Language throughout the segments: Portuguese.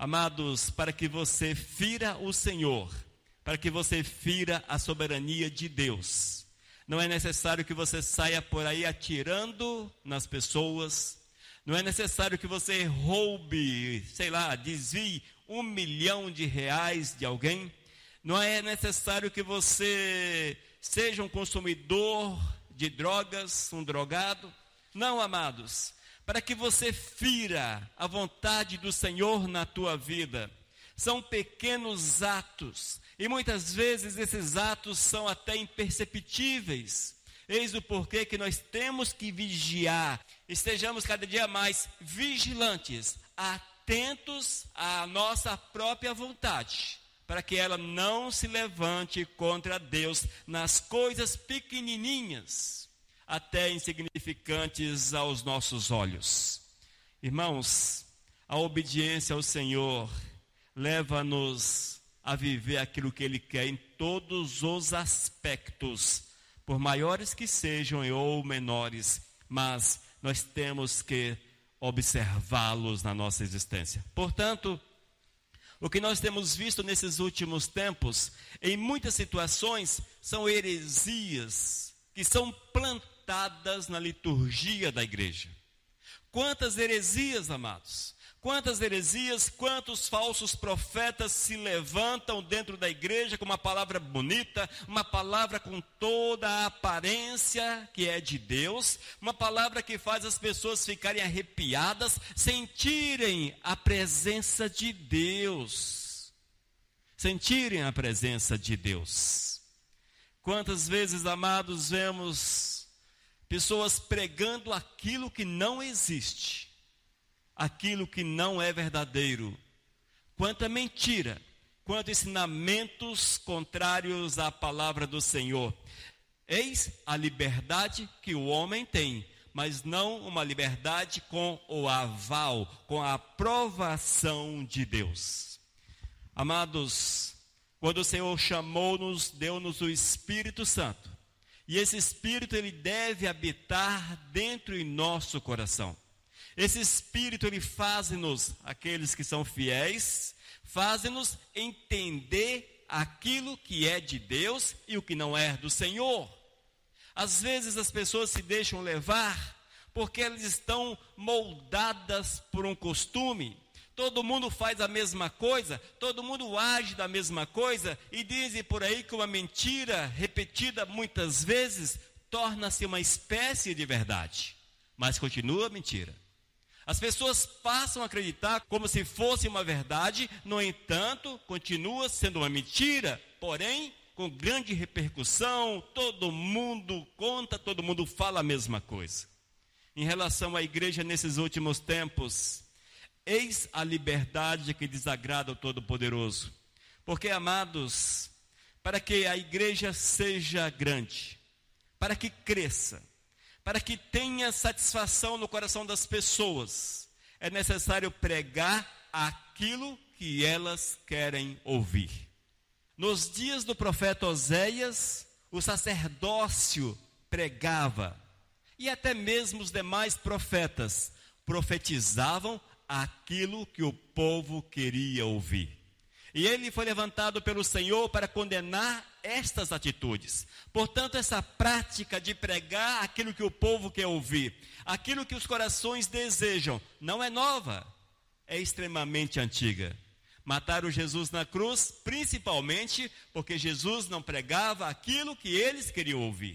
Amados, para que você fira o Senhor, para que você fira a soberania de Deus, não é necessário que você saia por aí atirando nas pessoas, não é necessário que você roube, desvie R$1 milhão de alguém, não é necessário que você seja um consumidor de drogas, um drogado. Não, amados, para que você fira a vontade do Senhor na tua vida. São pequenos atos, e muitas vezes esses atos são até imperceptíveis. Eis o porquê que nós temos que vigiar, estejamos cada dia mais vigilantes, atentos à nossa própria vontade, para que ela não se levante contra Deus nas coisas pequenininhas, até insignificantes aos nossos olhos. Irmãos, a obediência ao Senhor leva-nos a viver aquilo que Ele quer em todos os aspectos, por maiores que sejam ou menores, mas nós temos que observá-los na nossa existência. Portanto, o que nós temos visto nesses últimos tempos, em muitas situações, são heresias que são plantadas na liturgia da igreja. Quantas heresias, amados! Quantas heresias, quantos falsos profetas se levantam dentro da igreja com uma palavra bonita, uma palavra com toda a aparência que é de Deus, uma palavra que faz as pessoas ficarem arrepiadas, sentirem a presença de Deus. Sentirem a presença de Deus. Quantas vezes, amados, vemos pessoas pregando aquilo que não existe, aquilo que não é verdadeiro, quanta mentira, quanto ensinamentos contrários à palavra do Senhor. Eis a liberdade que o homem tem, mas não uma liberdade com o aval, com a aprovação de Deus. Amados, quando o Senhor chamou-nos, deu-nos o Espírito Santo, e esse Espírito ele deve habitar dentro em nosso coração. Esse Espírito, ele faz-nos, aqueles que são fiéis, faz-nos entender aquilo que é de Deus e o que não é do Senhor. Às vezes as pessoas se deixam levar porque elas estão moldadas por um costume. Todo mundo faz a mesma coisa, todo mundo age da mesma coisa, e dizem por aí que uma mentira repetida muitas vezes torna-se uma espécie de verdade, mas continua mentira. As pessoas passam a acreditar como se fosse uma verdade, no entanto, continua sendo uma mentira, porém, com grande repercussão, todo mundo conta, todo mundo fala a mesma coisa. Em relação à igreja nesses últimos tempos, eis a liberdade que desagrada ao Todo-Poderoso. Porque, amados, para que a igreja seja grande, para que cresça, para que tenha satisfação no coração das pessoas, é necessário pregar aquilo que elas querem ouvir. Nos dias do profeta Oséias, o sacerdócio pregava, e até mesmo os demais profetas profetizavam aquilo que o povo queria ouvir. E ele foi levantado pelo Senhor para condenar estas atitudes. Portanto, essa prática de pregar aquilo que o povo quer ouvir, aquilo que os corações desejam, não é nova, é extremamente antiga. Mataram Jesus na cruz, principalmente porque Jesus não pregava aquilo que eles queriam ouvir.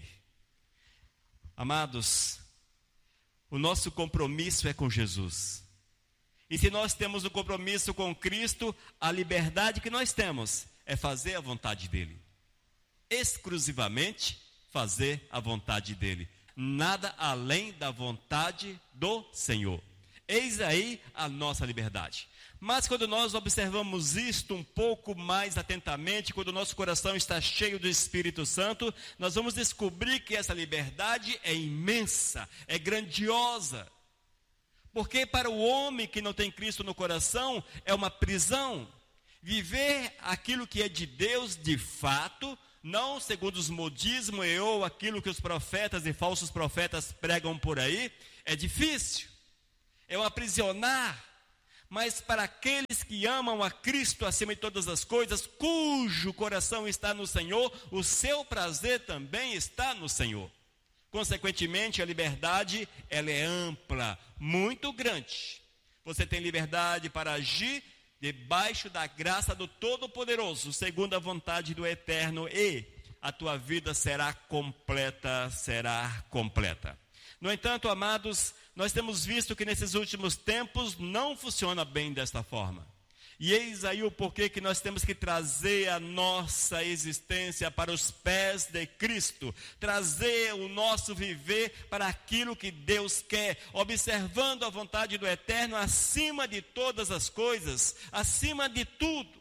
Amados, o nosso compromisso é com Jesus. E se nós temos um compromisso com Cristo, a liberdade que nós temos é fazer a vontade dele. Exclusivamente fazer a vontade dele. Nada além da vontade do Senhor. Eis aí a nossa liberdade. Mas quando nós observamos isto um pouco mais atentamente, quando o nosso coração está cheio do Espírito Santo, nós vamos descobrir que essa liberdade é imensa, é grandiosa. Porque para o homem que não tem Cristo no coração, é uma prisão. Viver aquilo que é de Deus de fato, não segundo os modismos ou aquilo que os profetas e falsos profetas pregam por aí, é difícil. É um aprisionar. Mas para aqueles que amam a Cristo acima de todas as coisas, cujo coração está no Senhor, o seu prazer também está no Senhor. Consequentemente, a liberdade, ela é ampla, muito grande. Você tem liberdade para agir debaixo da graça do Todo-Poderoso, segundo a vontade do Eterno, e a tua vida será completa, será completa. No entanto, amados, nós temos visto que nesses últimos tempos não funciona bem desta forma. E eis aí o porquê que nós temos que trazer a nossa existência para os pés de Cristo, trazer o nosso viver para aquilo que Deus quer, observando a vontade do Eterno acima de todas as coisas, acima de tudo.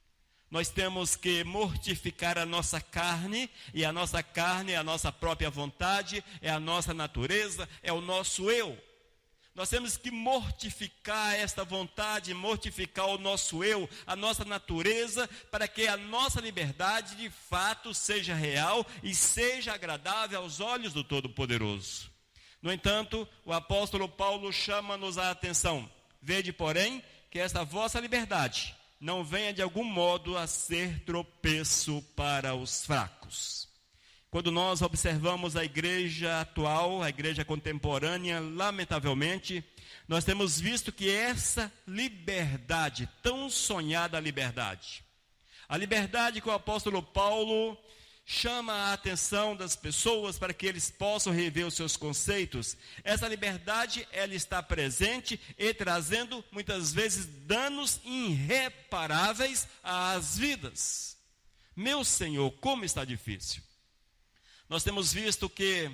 Nós temos que mortificar a nossa carne, e a nossa carne é a nossa própria vontade, é a nossa natureza, é o nosso eu. Nós temos que mortificar esta vontade, mortificar o nosso eu, a nossa natureza, para que a nossa liberdade de fato seja real e seja agradável aos olhos do Todo-Poderoso. No entanto, o apóstolo Paulo chama-nos a atenção. Vede, porém, que esta vossa liberdade não venha de algum modo a ser tropeço para os fracos. Quando nós observamos a igreja atual, a igreja contemporânea, lamentavelmente, nós temos visto que essa liberdade, tão sonhada liberdade, a liberdade que o apóstolo Paulo chama a atenção das pessoas para que eles possam rever os seus conceitos, essa liberdade, ela está presente e trazendo, muitas vezes, danos irreparáveis às vidas. Meu Senhor, como está difícil. Nós temos visto que,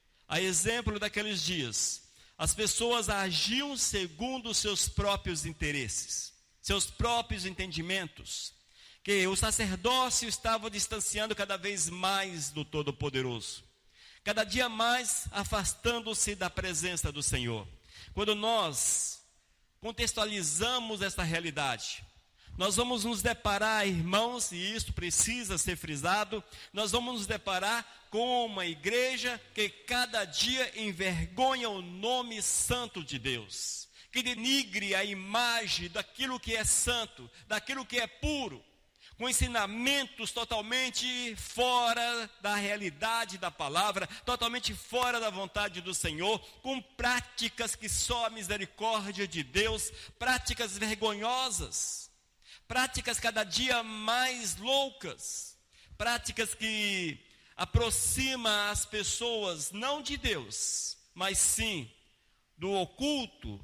a exemplo daqueles dias, as pessoas agiam segundo os seus próprios interesses, seus próprios entendimentos, que o sacerdócio estava distanciando cada vez mais do Todo-Poderoso, cada dia mais afastando-se da presença do Senhor. Quando nós contextualizamos esta realidade, nós vamos nos deparar, irmãos, e isso precisa ser frisado, nós vamos nos deparar com uma igreja que cada dia envergonha o nome santo de Deus, que denigre a imagem daquilo que é santo, daquilo que é puro, com ensinamentos totalmente fora da realidade da palavra, totalmente fora da vontade do Senhor, com práticas que só a misericórdia de Deus, práticas vergonhosas, práticas cada dia mais loucas, práticas que aproximam as pessoas não de Deus, mas sim do oculto,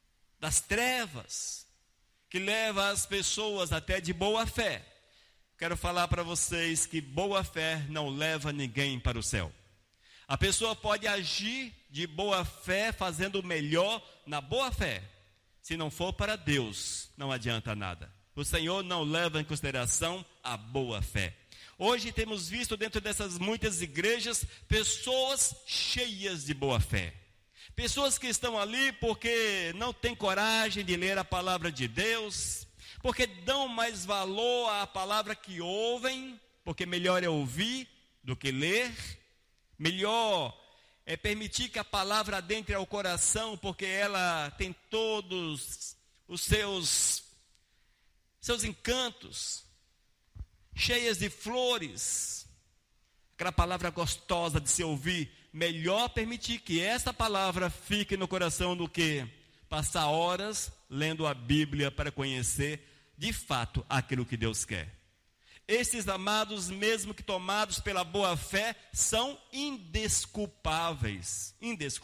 das trevas, que leva as pessoas até de boa fé. Quero falar para vocês que boa fé não leva ninguém para o céu. A pessoa pode agir de boa fé, fazendo o melhor na boa fé. Se não for para Deus, não adianta nada. O Senhor não leva em consideração a boa fé. Hoje temos visto dentro dessas muitas igrejas, pessoas cheias de boa fé. Pessoas que estão ali porque não têm coragem de ler a palavra de Deus, porque dão mais valor à palavra que ouvem, porque melhor é ouvir do que ler, melhor é permitir que a palavra adentre ao coração, porque ela tem todos os seus encantos, cheias de flores, aquela palavra gostosa de se ouvir. Melhor permitir que essa palavra fique no coração do que passar horas lendo a Bíblia para conhecer de fato aquilo que Deus quer. Esses amados, mesmo que tomados pela boa fé, são indesculpáveis.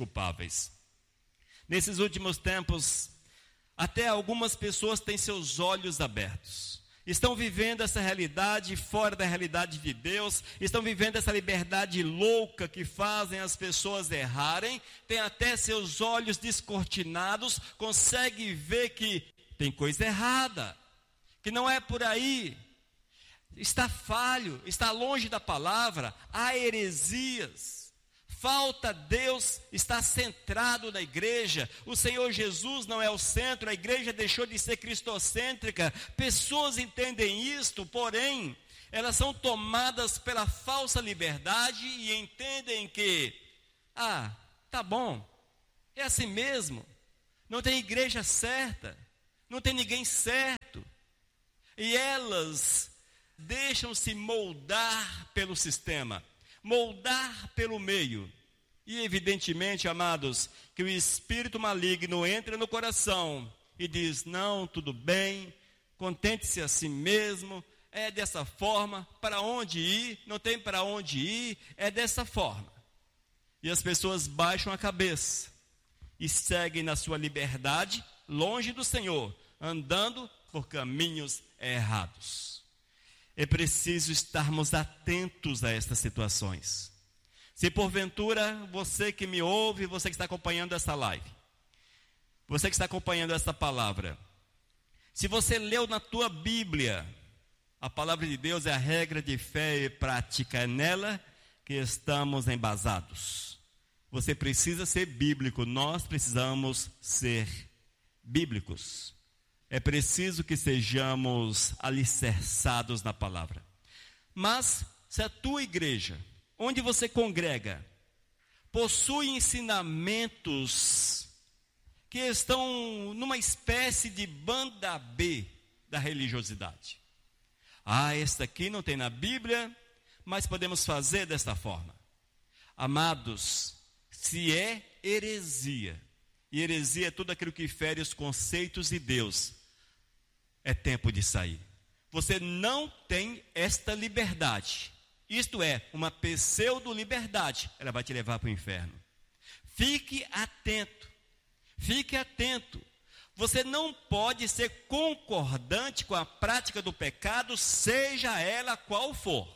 Nesses últimos tempos, até algumas pessoas têm seus olhos abertos. Estão vivendo essa realidade fora da realidade de Deus, estão vivendo essa liberdade louca que fazem as pessoas errarem, têm até seus olhos descortinados, conseguem ver que tem coisa errada, que não é por aí, está falho, está longe da palavra, há heresias. Falta Deus, está centrado na igreja. O Senhor Jesus não é o centro, a igreja deixou de ser cristocêntrica. Pessoas entendem isto, porém, elas são tomadas pela falsa liberdade e entendem que, tá bom, é assim mesmo, não tem igreja certa, não tem ninguém certo. E elas deixam-se moldar pelo sistema, moldar pelo meio. E evidentemente, amados, que o espírito maligno entra no coração e diz: não, tudo bem, contente-se a si mesmo, é dessa forma, para onde ir, não tem para onde ir, é dessa forma. E as pessoas baixam a cabeça e seguem na sua liberdade, longe do Senhor, andando por caminhos errados. É preciso estarmos atentos a estas situações. Se porventura você que me ouve, você que está acompanhando essa live, você que está acompanhando essa palavra, se você leu na tua Bíblia, a palavra de Deus é a regra de fé e prática, é nela que estamos embasados. Você precisa ser bíblico, nós precisamos ser bíblicos. É preciso que sejamos alicerçados na palavra. Mas se a tua igreja, onde você congrega, possui ensinamentos que estão numa espécie de banda B da religiosidade. Esta aqui não tem na Bíblia, mas podemos fazer desta forma. Amados, se é heresia, e heresia é tudo aquilo que fere os conceitos de Deus, é tempo de sair. Você não tem esta liberdade. Isto é, uma pseudo-liberdade. Ela vai te levar para o inferno. Fique atento. Fique atento. Você não pode ser concordante com a prática do pecado, seja ela qual for.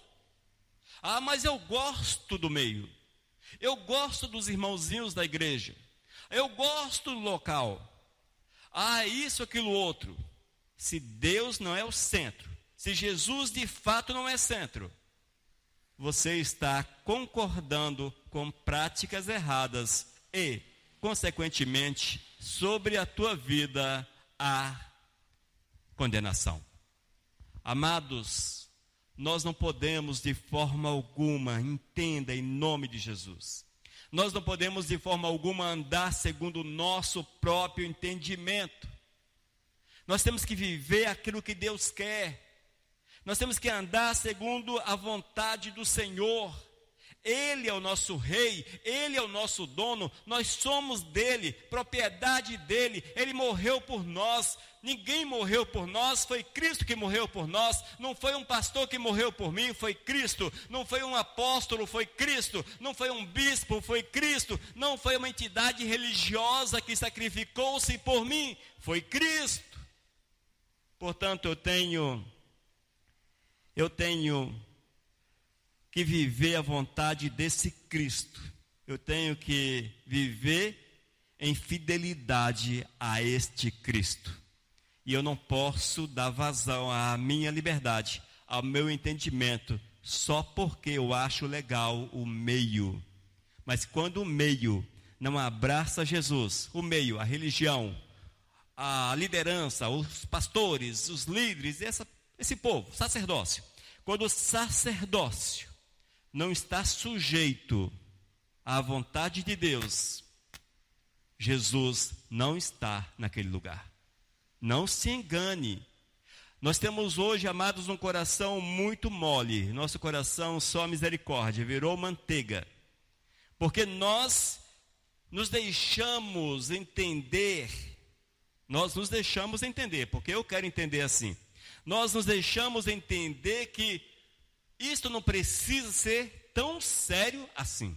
Mas eu gosto do meio. Eu gosto dos irmãozinhos da igreja. Eu gosto do local. Isso, aquilo, outro. Se Deus não é o centro, se Jesus de fato não é centro, você está concordando com práticas erradas e, consequentemente, sobre a tua vida há condenação. Amados, nós não podemos de forma alguma, entenda em nome de Jesus, nós não podemos de forma alguma andar segundo o nosso próprio entendimento. Nós temos que viver aquilo que Deus quer. Nós temos que andar segundo a vontade do Senhor. Ele é o nosso rei, Ele é o nosso dono, nós somos dele, propriedade dele. Ele morreu por nós, ninguém morreu por nós, foi Cristo que morreu por nós. Não foi um pastor que morreu por mim, foi Cristo. Não foi um apóstolo, foi Cristo. Não foi um bispo, foi Cristo. Não foi uma entidade religiosa que sacrificou-se por mim, foi Cristo. Portanto, eu tenho que viver a vontade desse Cristo. Eu tenho que viver em fidelidade a este Cristo. E eu não posso dar vazão à minha liberdade, ao meu entendimento, só porque eu acho legal o meio. Mas quando o meio não abraça Jesus, o meio, a religião, a liderança, os pastores, os líderes, esse povo, sacerdócio. Quando o sacerdócio não está sujeito à vontade de Deus, Jesus não está naquele lugar. Não se engane. Nós temos hoje, amados, um coração muito mole. Nosso coração só misericórdia, virou manteiga. Porque nós nos deixamos entender, porque eu quero entender assim. Nós nos deixamos entender que isto não precisa ser tão sério assim.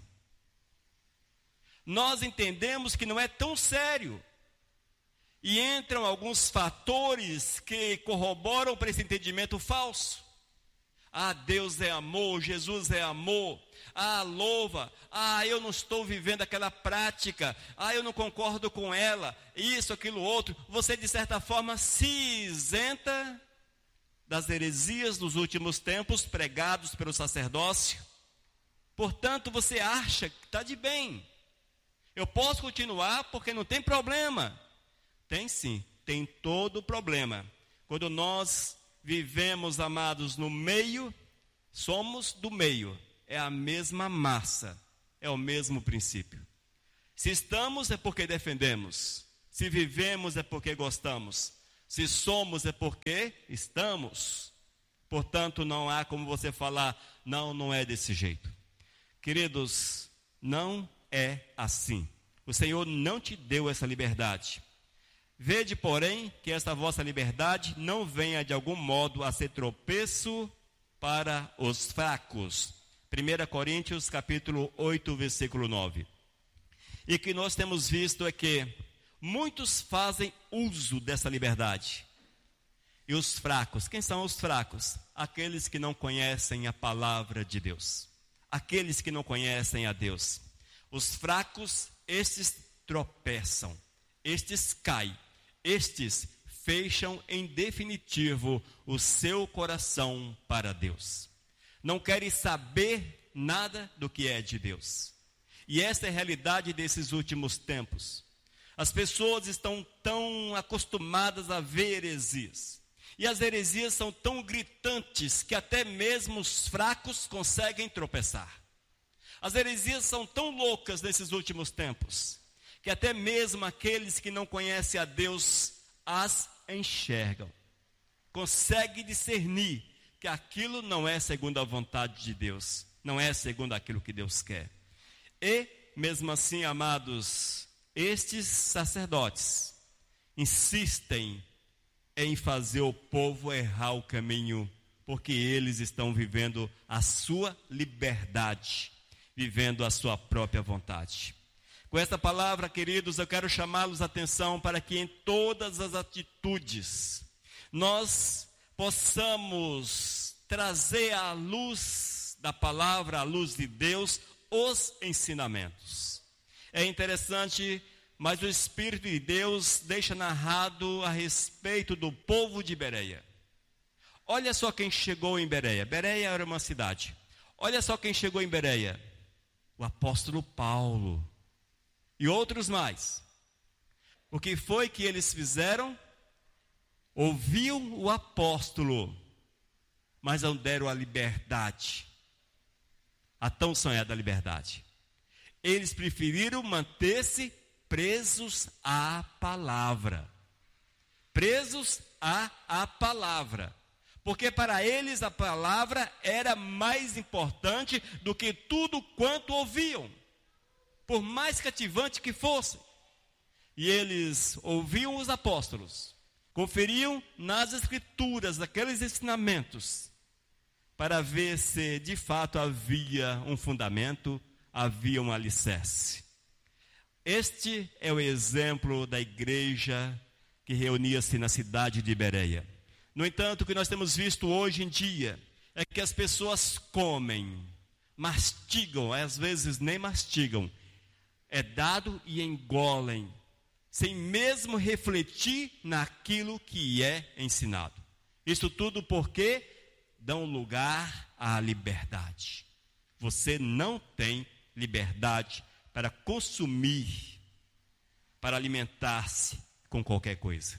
Nós entendemos que não é tão sério. E entram alguns fatores que corroboram para esse entendimento falso. Deus é amor, Jesus é amor. Louva. Eu não estou vivendo aquela prática. Eu não concordo com ela. Isso, aquilo, outro. Você, de certa forma, se isenta das heresias dos últimos tempos pregados pelo sacerdócio. Portanto, você acha que está de bem. Eu posso continuar porque não tem problema. Tem sim, tem todo o problema. Quando nós vivemos, amados, no meio, somos do meio. É a mesma massa, é o mesmo princípio. Se estamos é porque defendemos. Se vivemos é porque gostamos. Se somos é porque estamos. Portanto, não há como você falar, não é desse jeito. Queridos, não é assim. O Senhor não te deu essa liberdade. Vede, porém, que esta vossa liberdade não venha de algum modo a ser tropeço para os fracos. 1 Coríntios capítulo 8, versículo 9. E que nós temos visto é que muitos fazem uso dessa liberdade. E os fracos, quem são os fracos? Aqueles que não conhecem a palavra de Deus. Aqueles que não conhecem a Deus. Os fracos, estes tropeçam, estes caem, estes fecham em definitivo o seu coração para Deus. Não querem saber nada do que é de Deus. E esta é a realidade desses últimos tempos. As pessoas estão tão acostumadas a ver heresias. E as heresias são tão gritantes que até mesmo os fracos conseguem tropeçar. As heresias são tão loucas nesses últimos tempos que até mesmo aqueles que não conhecem a Deus as enxergam. Conseguem discernir que aquilo não é segundo a vontade de Deus, não é segundo aquilo que Deus quer. E, mesmo assim, amados, estes sacerdotes insistem em fazer o povo errar o caminho, porque eles estão vivendo a sua liberdade, vivendo a sua própria vontade. Com esta palavra, queridos, eu quero chamá-los a atenção para que em todas as atitudes nós possamos trazer à luz da palavra, à luz de Deus, os ensinamentos. É interessante, mas o Espírito de Deus deixa narrado a respeito do povo de Bereia. Olha só quem chegou em Bereia. Bereia era uma cidade. Olha só quem chegou em Bereia. O apóstolo Paulo. E outros mais. O que foi que eles fizeram? Ouviam o apóstolo, mas não deram a liberdade. A tão sonhada liberdade. Eles preferiram manter-se presos à palavra. Presos à palavra. Porque para eles a palavra era mais importante do que tudo quanto ouviam. Por mais cativante que fosse. E eles ouviam os apóstolos. Conferiam nas escrituras aqueles ensinamentos. Para ver se de fato havia um fundamento, havia um alicerce. Este é o exemplo da igreja que reunia-se na cidade de Bereia. No entanto, o que nós temos visto hoje em dia é que as pessoas comem, mastigam, às vezes nem mastigam, é dado e engolem, sem mesmo refletir naquilo que é ensinado. Isso tudo porque dão lugar à liberdade. Você não tem liberdade para consumir, para alimentar-se com qualquer coisa.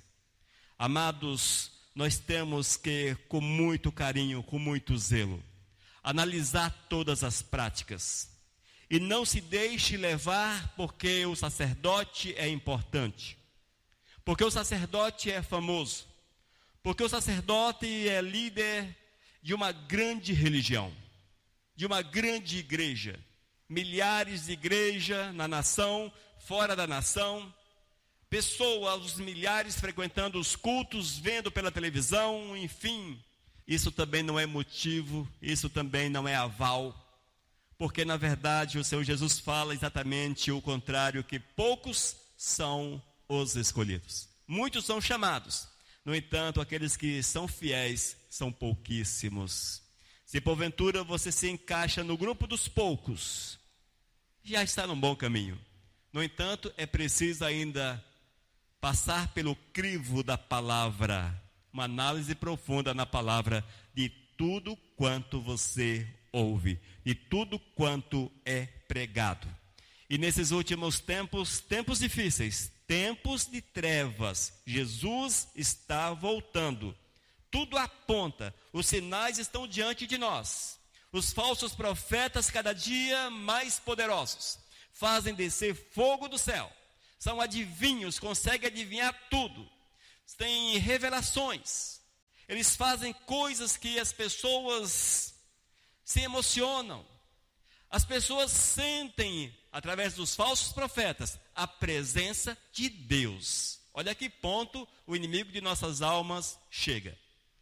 Amados, nós temos que, com muito carinho, com muito zelo, analisar todas as práticas. E não se deixe levar porque o sacerdote é importante, porque o sacerdote é famoso, porque o sacerdote é líder de uma grande religião, de uma grande igreja, milhares de igrejas na nação, fora da nação, pessoas, os milhares frequentando os cultos, vendo pela televisão, enfim. Isso também não é motivo, isso também não é aval, porque na verdade o Senhor Jesus fala exatamente o contrário, que poucos são os escolhidos. Muitos são chamados, no entanto, aqueles que são fiéis são pouquíssimos. Se porventura você se encaixa no grupo dos poucos, já está num bom caminho. No entanto, é preciso ainda passar pelo crivo da palavra, uma análise profunda na palavra de tudo quanto você ouve, de tudo quanto é pregado. E nesses últimos tempos, tempos difíceis, tempos de trevas, Jesus está voltando. Tudo aponta, os sinais estão diante de nós. Os falsos profetas cada dia mais poderosos fazem descer fogo do céu. São adivinhos, conseguem adivinhar tudo. têm revelações, eles fazem coisas que as pessoas se emocionam. As pessoas sentem, através dos falsos profetas, a presença de Deus. Olha a que ponto o inimigo de nossas almas chega.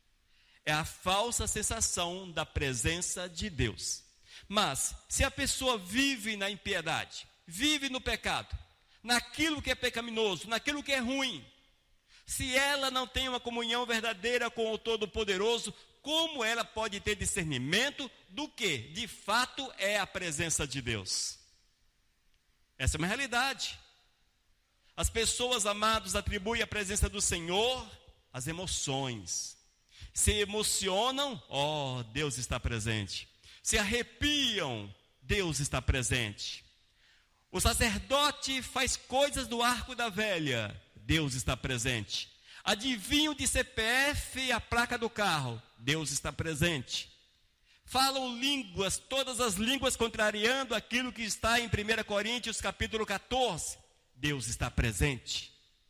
É a falsa sensação da presença de Deus. Mas, se a pessoa vive na impiedade, vive no pecado, naquilo que é pecaminoso, naquilo que é ruim, se ela não tem uma comunhão verdadeira com o Todo-Poderoso, como ela pode ter discernimento do que, de fato, é a presença de Deus? Essa é uma realidade. As pessoas, amados, atribuem a presença do Senhor às emoções. Se emocionam, Deus está presente. Se arrepiam, Deus está presente. O sacerdote faz coisas do arco da velha, Deus está presente. Adivinham de CPF e a placa do carro, Deus está presente. Falam línguas, todas as línguas contrariando aquilo que está em 1 Coríntios capítulo 14, Deus está presente.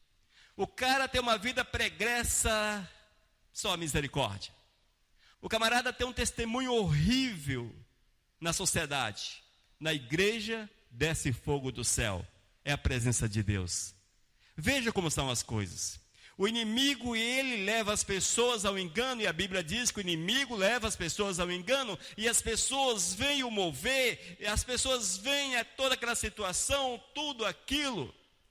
O cara tem uma vida pregressa, só misericórdia. O camarada tem um testemunho horrível na sociedade. Na igreja, desce fogo do céu. É a presença de Deus. Veja como são as coisas. O inimigo, ele leva as pessoas ao engano, e a Bíblia diz que o inimigo leva as pessoas ao engano, e as pessoas veem o mover, e as pessoas veem toda aquela situação, tudo aquilo.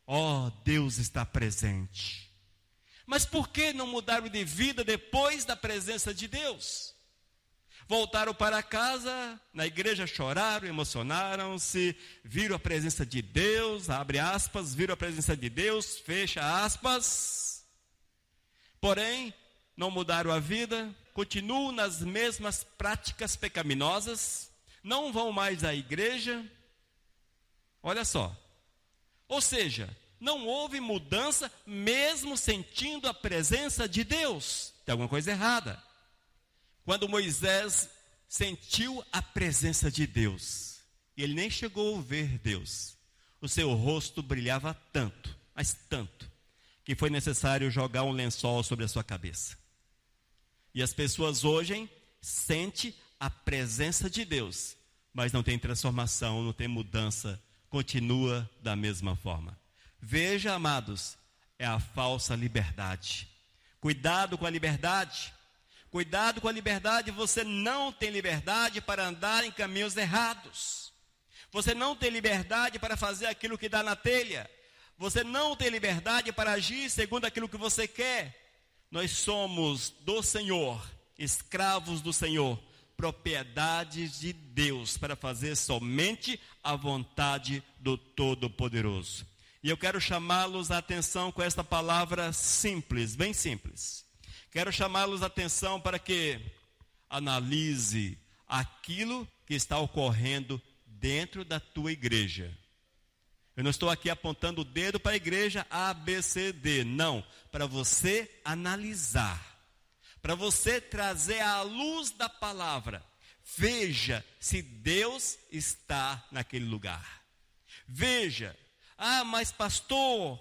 Deus está presente. Mas por que não mudaram de vida depois da presença de Deus? Voltaram para casa, na igreja choraram, emocionaram-se, viram a presença de Deus, abre aspas, viram a presença de Deus, fecha aspas. Porém, não mudaram a vida, continuam nas mesmas práticas pecaminosas, não vão mais à igreja. Olha só. Ou seja, não houve mudança mesmo sentindo a presença de Deus. Tem alguma coisa errada. Quando Moisés sentiu a presença de Deus, e ele nem chegou a ver Deus, o seu rosto brilhava tanto, mas tanto, que foi necessário jogar um lençol sobre a sua cabeça. E as pessoas hoje sentem a presença de Deus, mas não tem transformação, não tem mudança, continua da mesma forma. Veja, amados, é a falsa liberdade. Cuidado com a liberdade. Cuidado com a liberdade, você não tem liberdade para andar em caminhos errados. Você não tem liberdade para fazer aquilo que dá na telha. Você não tem liberdade para agir segundo aquilo que você quer. Nós somos do Senhor, escravos do Senhor, propriedades de Deus, para fazer somente a vontade do Todo-Poderoso. E eu quero chamá-los a atenção com esta palavra simples, bem simples. Quero chamá-los a atenção para que analise aquilo que está ocorrendo dentro da tua igreja. Eu não estou aqui apontando o dedo para a igreja A, B, C, D. Não, para você analisar. Para você trazer à luz da palavra. Veja se Deus está naquele lugar. Veja. Mas pastor,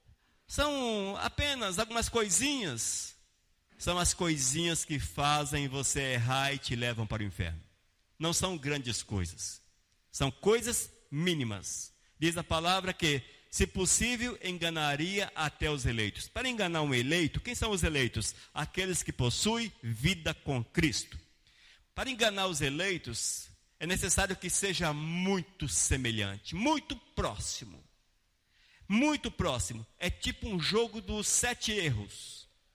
são apenas algumas coisinhas. São as coisinhas que fazem você errar e te levam para o inferno. Não são grandes coisas. São coisas mínimas. Diz a palavra que, se possível, enganaria até os eleitos. Para enganar um eleito, quem são os eleitos? Aqueles que possuem vida com Cristo. Para enganar os eleitos, é necessário que seja muito semelhante, muito próximo. Muito próximo. É tipo um jogo dos 7 erros.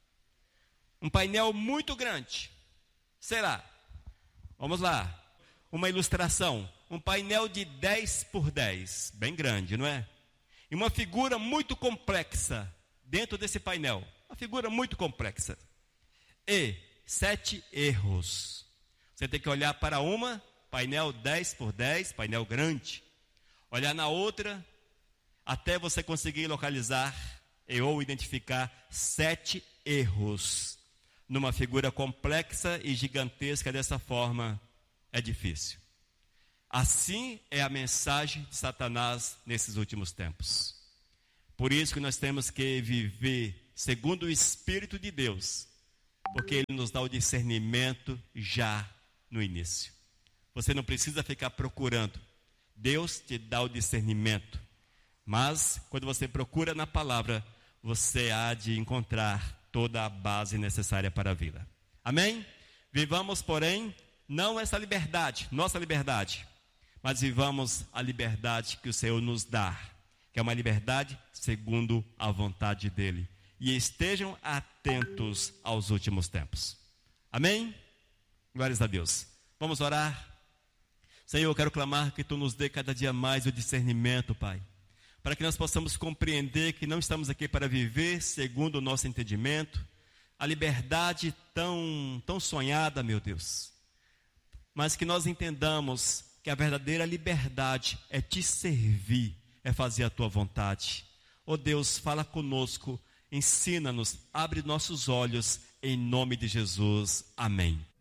Um painel muito grande. Será? Vamos lá. Uma ilustração. Um painel de 10 por 10. Bem grande, não é? E uma figura muito complexa dentro desse painel. Uma figura muito complexa. E 7 erros. Você tem que olhar para uma, painel 10 por 10, painel grande. Olhar na outra, até você conseguir localizar ou identificar 7 erros. Numa figura complexa e gigantesca dessa forma, é difícil. Assim é a mensagem de Satanás nesses últimos tempos. Por isso que nós temos que viver segundo o Espírito de Deus, porque Ele nos dá o discernimento já no início. Você não precisa ficar procurando. Deus te dá o discernimento. Mas, quando você procura na palavra, você há de encontrar toda a base necessária para a vida. Amém? Vivamos, porém, não essa liberdade, nossa liberdade, mas vivamos a liberdade que o Senhor nos dá, que é uma liberdade segundo a vontade dEle. E estejam atentos aos últimos tempos. Amém? Glórias a Deus. Vamos orar. Senhor, eu quero clamar que Tu nos dê cada dia mais o discernimento, Pai, para que nós possamos compreender que não estamos aqui para viver segundo o nosso entendimento, a liberdade tão sonhada, meu Deus, mas que nós entendamos que a verdadeira liberdade é Te servir, é fazer a Tua vontade. Oh Deus, fala conosco, ensina-nos, abre nossos olhos, em nome de Jesus. Amém.